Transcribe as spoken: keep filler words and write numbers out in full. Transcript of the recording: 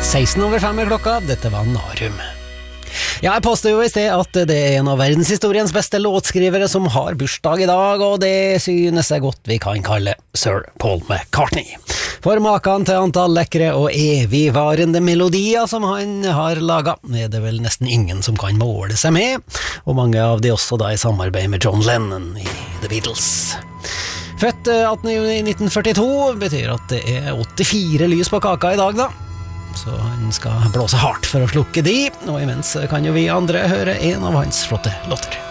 seksten over fem er klokka, dette var Narum. Ja, jeg påstod jo i sted at det er en av verdenshistoriens beste låtskrivere som har bursdag i dag, og det synes jeg godt vi kan kalle Sir Paul McCartney. For maken til antall lekre og evigvarende melodier som han har laget, er det vel nesten ingen som kan måle seg med, og mange av de også da i samarbeid med John Lennon i The Beatles. Født attende juni nitten førtito betyr at det er åttifire lys på kaka i dag da, så han skal blåse hardt for å slukke de, og imens kan jo vi andre høre en av hans flotte låter.